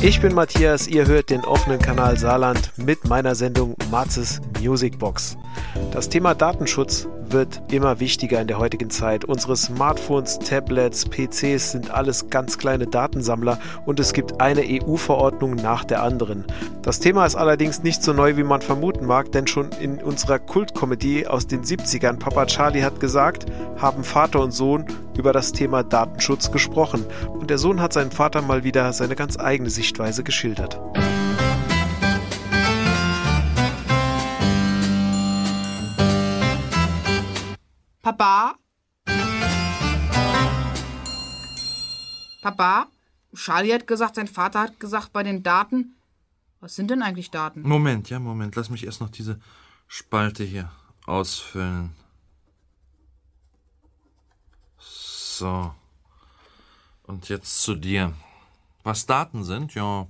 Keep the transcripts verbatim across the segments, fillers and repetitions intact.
Ich bin Matthias, ihr hört den offenen Kanal Saarland mit meiner Sendung Matzes Musicbox. Das Thema Datenschutz wird immer wichtiger in der heutigen Zeit. Unsere Smartphones, Tablets, P Cs sind alles ganz kleine Datensammler und es gibt eine E U-Verordnung nach der anderen. Das Thema ist allerdings nicht so neu, wie man vermuten mag, denn schon in unserer Kultkomödie aus den siebzigern, Papa Charlie hat gesagt, haben Vater und Sohn über das Thema Datenschutz gesprochen. Und der Sohn hat seinem Vater mal wieder seine ganz eigene Sichtweise geschildert. Papa? Papa? Charlie hat gesagt, sein Vater hat gesagt, bei den Daten... Was sind denn eigentlich Daten? Moment, ja, Moment. Lass mich erst noch diese Spalte hier ausfüllen. So. Und jetzt zu dir. Was Daten sind? Ja.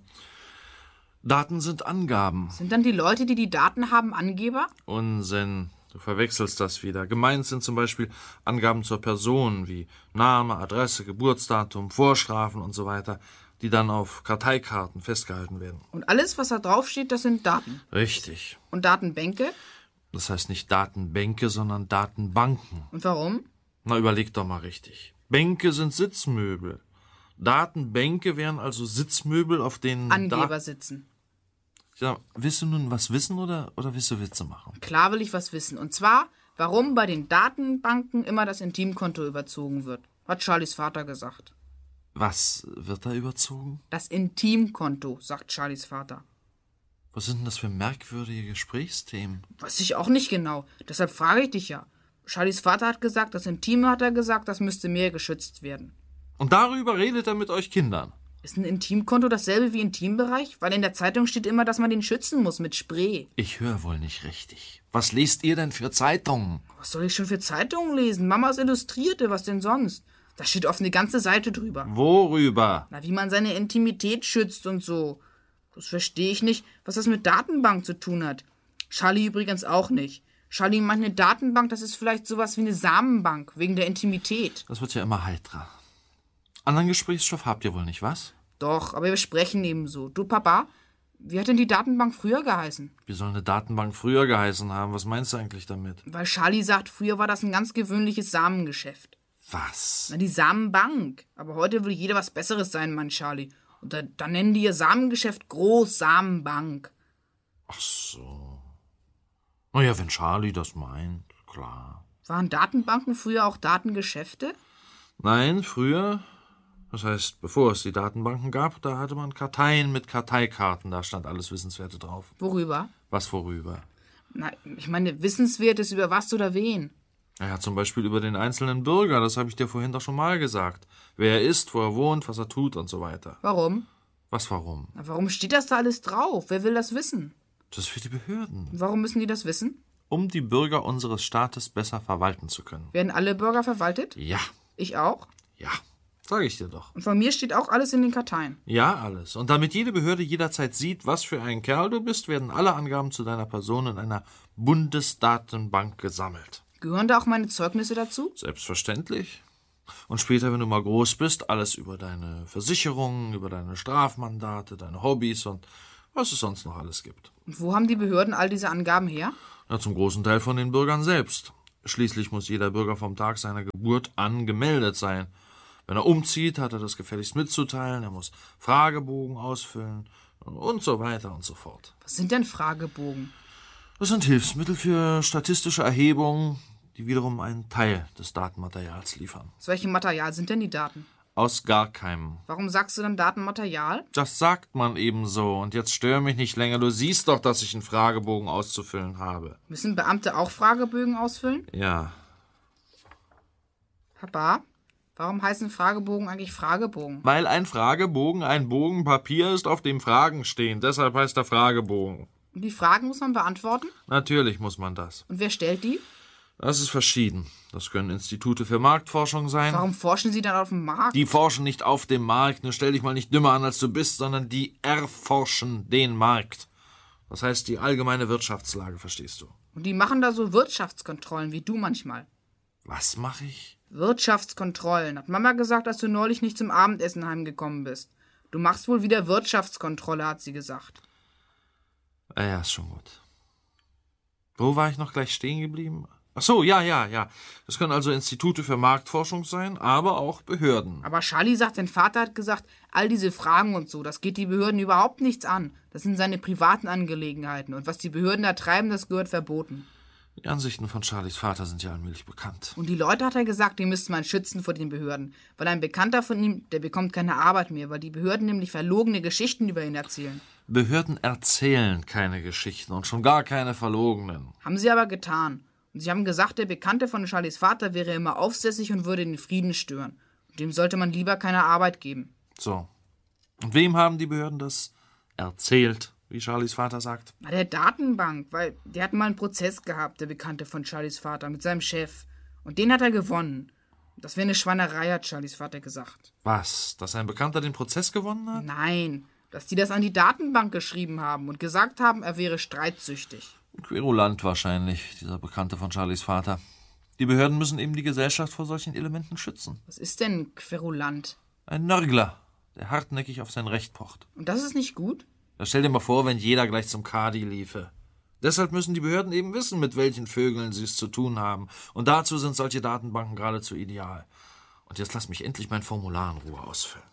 Daten sind Angaben. Sind dann die Leute, die die Daten haben, Angeber? Unsinn. Du verwechselst das wieder. Gemeint sind zum Beispiel Angaben zur Person wie Name, Adresse, Geburtsdatum, Vorstrafen und so weiter, die dann auf Karteikarten festgehalten werden. Und alles, was da draufsteht, das sind Daten? Richtig. Und Datenbänke? Das heißt nicht Datenbänke, sondern Datenbanken. Und warum? Na, überleg doch mal richtig. Bänke sind Sitzmöbel. Datenbänke wären also Sitzmöbel, auf denen Angeber da- sitzen. Ja, willst du nun was wissen oder, oder willst du Witze machen? Klar will ich was wissen. Und zwar, warum bei den Datenbanken immer das Intimkonto überzogen wird. Hat Charlies Vater gesagt. Was wird da überzogen? Das Intimkonto, sagt Charlies Vater. Was sind denn das für merkwürdige Gesprächsthemen? Weiß ich auch nicht genau. Deshalb frage ich dich ja. Charlies Vater hat gesagt, das Intime hat er gesagt, das müsste mehr geschützt werden. Und darüber redet er mit euch Kindern? Ist ein Intimkonto dasselbe wie Intimbereich? Weil in der Zeitung steht immer, dass man den schützen muss mit Spray. Ich höre wohl nicht richtig. Was lest ihr denn für Zeitungen? Was soll ich schon für Zeitungen lesen? Mamas Illustrierte, was denn sonst? Da steht oft eine ganze Seite drüber. Worüber? Na, wie man seine Intimität schützt und so. Das verstehe ich nicht, was das mit Datenbank zu tun hat. Charlie übrigens auch nicht. Charlie meint, eine Datenbank, das ist vielleicht sowas wie eine Samenbank, wegen der Intimität. Das wird ja immer heitrer. Anderen Gesprächsstoff habt ihr wohl nicht, was? Doch, aber wir sprechen ebenso. Du, Papa, wie hat denn die Datenbank früher geheißen? Wie soll eine Datenbank früher geheißen haben? Was meinst du eigentlich damit? Weil Charlie sagt, früher war das ein ganz gewöhnliches Samengeschäft. Was? Na, die Samenbank. Aber heute will jeder was Besseres sein, Mann, Charlie. Und da, dann nennen die ihr Samengeschäft Groß-Samenbank. Ach so. Naja, wenn Charlie das meint, klar. Waren Datenbanken früher auch Datengeschäfte? Nein, früher, das heißt, bevor es die Datenbanken gab, da hatte man Karteien mit Karteikarten, da stand alles Wissenswerte drauf. Worüber? Was worüber? Na, ich meine, Wissenswertes über was oder wen? Naja, zum Beispiel über den einzelnen Bürger, das habe ich dir vorhin doch schon mal gesagt. Wer er ist, wo er wohnt, was er tut und so weiter. Warum? Was warum? Na, warum steht das da alles drauf? Wer will das wissen? Das ist für die Behörden. Warum müssen die das wissen? Um die Bürger unseres Staates besser verwalten zu können. Werden alle Bürger verwaltet? Ja, Ich auch? ja, sage ich dir doch. Und von mir steht auch alles in den Karteien. Ja, alles. Und damit jede Behörde jederzeit sieht, was für ein Kerl du bist, werden alle Angaben zu deiner Person in einer Bundesdatenbank gesammelt. Gehören da auch meine Zeugnisse dazu? Selbstverständlich. Und später, wenn du mal groß bist, alles über deine Versicherungen, über deine Strafmandate, deine Hobbys und was es sonst noch alles gibt. Und wo haben die Behörden all diese Angaben her? Ja, zum großen Teil von den Bürgern selbst. Schließlich muss jeder Bürger vom Tag seiner Geburt an gemeldet sein. Wenn er umzieht, hat er das gefälligst mitzuteilen, er muss Fragebogen ausfüllen und so weiter und so fort. Was sind denn Fragebogen? Das sind Hilfsmittel für statistische Erhebungen, die wiederum einen Teil des Datenmaterials liefern. Aus welchem Material sind denn die Daten? Aus gar keinem. Warum sagst du dann Datenmaterial? Das sagt man eben so. Und jetzt stör mich nicht länger. Du siehst doch, dass ich einen Fragebogen auszufüllen habe. Müssen Beamte auch Fragebögen ausfüllen? Ja. Papa, warum heißen Fragebogen eigentlich Fragebogen? Weil ein Fragebogen ein Bogen Papier ist, auf dem Fragen stehen. Deshalb heißt er Fragebogen. Und die Fragen muss man beantworten? Natürlich muss man das. Und wer stellt die? Das ist verschieden. Das können Institute für Marktforschung sein. Warum forschen sie dann auf dem Markt? Die forschen nicht auf dem Markt. Nur stell dich mal nicht dümmer an, als du bist, sondern die erforschen den Markt. Das heißt, die allgemeine Wirtschaftslage, verstehst du? Und die machen da so Wirtschaftskontrollen, wie du manchmal. Was mache ich? Wirtschaftskontrollen. Hat Mama gesagt, als du neulich nicht zum Abendessen heimgekommen bist. Du machst wohl wieder Wirtschaftskontrolle, hat sie gesagt. Ja, ja, ist schon gut. Wo war ich noch gleich stehen geblieben? Ach so, ja, ja, ja. Das können also Institute für Marktforschung sein, aber auch Behörden. Aber Charlie sagt, sein Vater hat gesagt, all diese Fragen und so, das geht die Behörden überhaupt nichts an. Das sind seine privaten Angelegenheiten. Und was die Behörden da treiben, das gehört verboten. Die Ansichten von Charlies Vater sind ja allmählich bekannt. Und die Leute, hat er gesagt, die müsste man schützen vor den Behörden. Weil ein Bekannter von ihm, der bekommt keine Arbeit mehr, weil die Behörden nämlich verlogene Geschichten über ihn erzählen. Behörden erzählen keine Geschichten und schon gar keine verlogenen. Haben sie aber getan. Und sie haben gesagt, der Bekannte von Charlies Vater wäre immer aufsässig und würde den Frieden stören. Und dem sollte man lieber keine Arbeit geben. So. Und wem haben die Behörden das erzählt, wie Charlies Vater sagt? Na, der Datenbank, weil der hat mal einen Prozess gehabt, der Bekannte von Charlies Vater, mit seinem Chef. Und den hat er gewonnen. Das wäre eine Schweinerei, hat Charlies Vater gesagt. Was? Dass ein Bekannter den Prozess gewonnen hat? Nein, dass die das an die Datenbank geschrieben haben und gesagt haben, er wäre streitsüchtig. Querulant wahrscheinlich, dieser Bekannte von Charlies Vater. Die Behörden müssen eben die Gesellschaft vor solchen Elementen schützen. Was ist denn querulant? Ein Nörgler, der hartnäckig auf sein Recht pocht. Und das ist nicht gut? Da stell dir mal vor, wenn jeder gleich zum Kadi liefe. Deshalb müssen die Behörden eben wissen, mit welchen Vögeln sie es zu tun haben. Und dazu sind solche Datenbanken geradezu ideal. Und jetzt lass mich endlich mein Formular in Ruhe ausfüllen.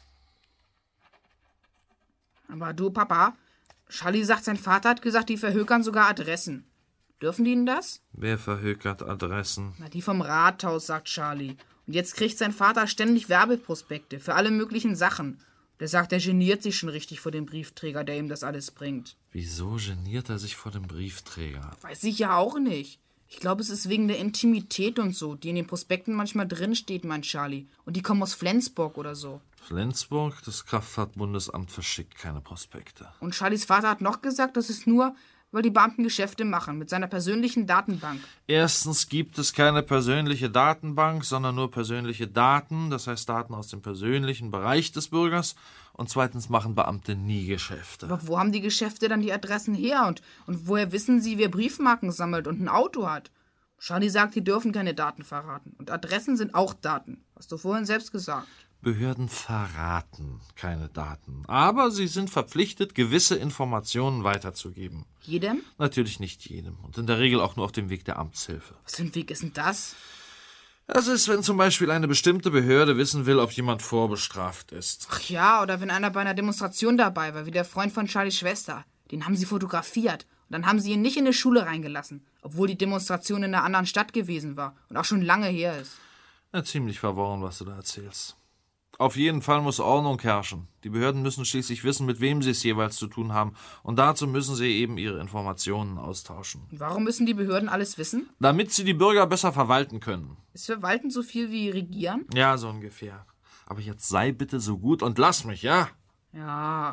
Aber du, Papa, Charlie sagt, sein Vater hat gesagt, die verhökern sogar Adressen. Dürfen die denn das? Wer verhökert Adressen? Na, die vom Rathaus, sagt Charlie. Und jetzt kriegt sein Vater ständig Werbeprospekte für alle möglichen Sachen. Der sagt, er geniert sich schon richtig vor dem Briefträger, der ihm das alles bringt. Wieso geniert er sich vor dem Briefträger? Weiß ich ja auch nicht. Ich glaube, es ist wegen der Intimität und so, die in den Prospekten manchmal drinsteht, meint Charlie. Und die kommen aus Flensburg oder so. Flensburg? Das Kraftfahrtbundesamt verschickt keine Prospekte. Und Charlies Vater hat noch gesagt, das ist nur, weil die Beamten Geschäfte machen mit seiner persönlichen Datenbank. Erstens gibt es keine persönliche Datenbank, sondern nur persönliche Daten, das heißt Daten aus dem persönlichen Bereich des Bürgers. Und zweitens machen Beamte nie Geschäfte. Aber wo haben die Geschäfte dann die Adressen her? Und, und woher wissen sie, wer Briefmarken sammelt und ein Auto hat? Charlie sagt, die dürfen keine Daten verraten. Und Adressen sind auch Daten. Hast du vorhin selbst gesagt. Behörden verraten keine Daten. Aber sie sind verpflichtet, gewisse Informationen weiterzugeben. Jedem? Natürlich nicht jedem. Und in der Regel auch nur auf dem Weg der Amtshilfe. Was für ein Weg ist denn das? Das ist, wenn zum Beispiel eine bestimmte Behörde wissen will, ob jemand vorbestraft ist. Ach ja, oder wenn einer bei einer Demonstration dabei war, wie der Freund von Charlies Schwester. Den haben sie fotografiert. Und dann haben sie ihn nicht in eine Schule reingelassen. Obwohl die Demonstration in einer anderen Stadt gewesen war. Und auch schon lange her ist. Ja, ziemlich verworren, was du da erzählst. Auf jeden Fall muss Ordnung herrschen. Die Behörden müssen schließlich wissen, mit wem sie es jeweils zu tun haben. Und dazu müssen sie eben ihre Informationen austauschen. Und warum müssen die Behörden alles wissen? Damit sie die Bürger besser verwalten können. Ist Verwalten so viel wie Regieren? Ja, so ungefähr. Aber jetzt sei bitte so gut und lass mich, ja? Ja.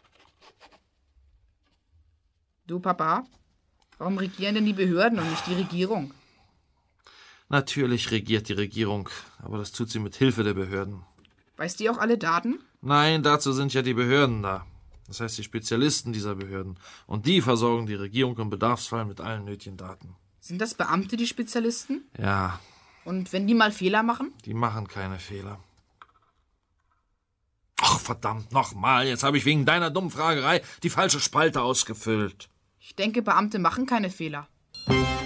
Du, Papa, warum regieren denn die Behörden und nicht die Regierung? Natürlich regiert die Regierung, aber das tut sie mit Hilfe der Behörden. Weiß die auch alle Daten? Nein, dazu sind ja die Behörden da. Das heißt die Spezialisten dieser Behörden. Und die versorgen die Regierung im Bedarfsfall mit allen nötigen Daten. Sind das Beamte, die Spezialisten? Ja. Und wenn die mal Fehler machen? Die machen keine Fehler. Ach, verdammt nochmal, jetzt habe ich wegen deiner dummen Fragerei die falsche Spalte ausgefüllt. Ich denke, Beamte machen keine Fehler.